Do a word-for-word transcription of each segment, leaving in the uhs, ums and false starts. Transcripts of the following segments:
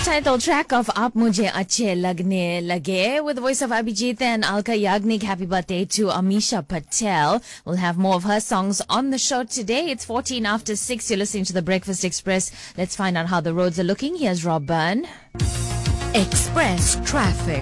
title track of Aap Mujhe Achhe Lagne Lage with the voice of Abhijit and Alka Yagnik. Happy birthday to Amisha Patel. We'll have more of her songs on the show today. It's fourteen after six. You're listening to the Breakfast Express. Let's find out how the roads are looking. Here's Rob Byrne. Express traffic.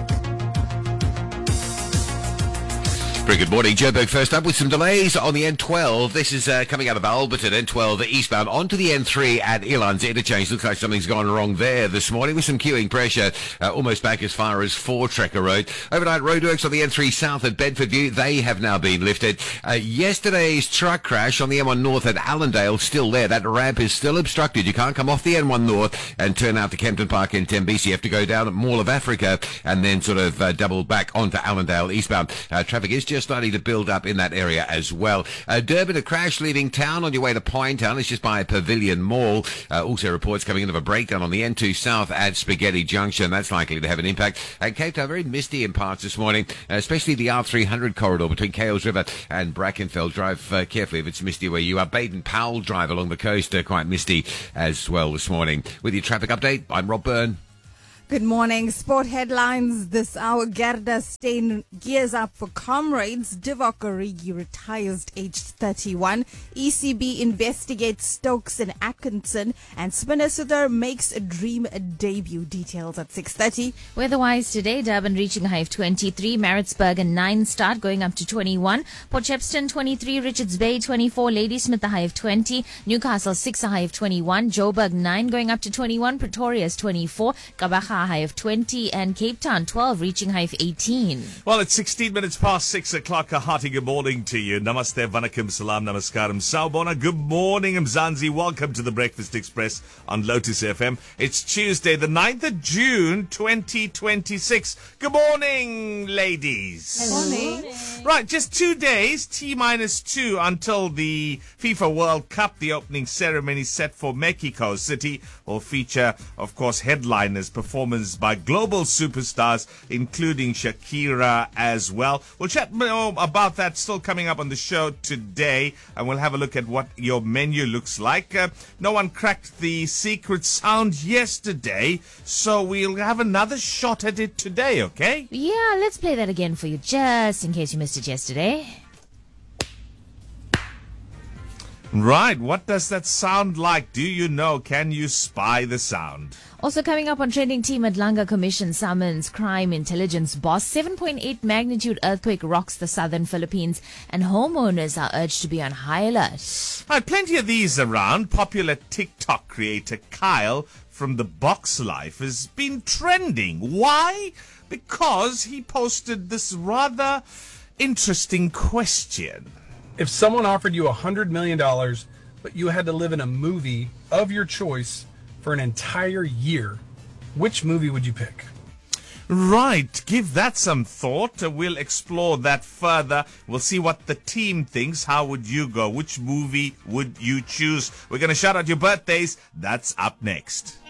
Very good morning. Joburg first up with some delays on the N twelve. This is uh, coming out of Alberton, N twelve eastbound onto the N three at Elands Interchange. Looks like something's gone wrong there this morning with some queuing pressure, uh, almost back as far as Four Trekker Road. Overnight roadworks on the N three south at Bedford View. They have now been lifted. Uh, yesterday's truck crash on the N one north at Allendale still there. That ramp is still obstructed. You can't come off the N one north and turn out to Kempton Park in Tembisi. You have to go down at Mall of Africa and then sort of uh, double back onto Allendale eastbound. Uh, traffic is just starting to build up in that area as well. Uh, Durban, a crash leaving town on your way to Pine Town. It's just by Pavilion Mall. Uh, also reports coming in of a breakdown on the N two South at Spaghetti Junction. That's likely to have an impact. And Cape Town, very misty in parts this morning, uh, especially the R three hundred corridor between Kales River and Brackenfell. Drive uh, carefully if it's misty where you are. Baden-Powell Drive along the coast, uh, quite misty as well this morning. With your traffic update, I'm Rob Byrne. Good morning. Sport headlines this hour. Gerda Steyn gears up for Comrades. Divock Origi retires aged thirty-one. E C B investigates Stokes and Atkinson. And Spinner Sudhar makes a dream debut. Details at six thirty. Weather-wise today, Durban reaching a high of twenty-three, Maritzburg a nine start going up to twenty-one, Port Shepstone twenty-three, Richards Bay twenty-four, Ladysmith a high of twenty, Newcastle six a high of twenty-one, Joburg nine going up to twenty-one, Pretoria is twenty-four, Kabaga high of twenty, and Cape Town twelve reaching high of eighteen. Well, it's sixteen minutes past six o'clock. A hearty good morning to you. Namaste, vanakkam, salam, namaskaram, sawubona. Good morning, Mzansi. Welcome to the Breakfast Express on Lotus F M. It's Tuesday, the ninth of June, twenty twenty-six. Good morning, ladies. Good morning. Right, just two days, T minus two, until the FIFA World Cup. The opening ceremony set for Mexico City will feature, of course, headliners, performance by global superstars, including Shakira as well. We'll chat more about that, still coming up on the show today, and we'll have a look at what your menu looks like. Uh, no one cracked the secret sound yesterday, so we'll have another shot at it today, okay? Yeah, let's play that again for you, just in case you missed it yesterday. Right, what does that sound like? Do you know? Can you spy the sound? Also coming up on Trending Team, Madlanga Commission summons crime intelligence boss. seven point eight magnitude earthquake rocks the southern Philippines, and homeowners are urged to be on high alert. Right, plenty of these around. Popular TikTok creator Kyle from The Box Life has been trending. Why? Because he posted this rather interesting question. If someone offered you one hundred million dollars, but you had to live in a movie of your choice for an entire year, which movie would you pick? Right, give that some thought. Uh, We'll explore that further. We'll see what the team thinks. How would you go? Which movie would you choose? We're going to shout out your birthdays. That's up next.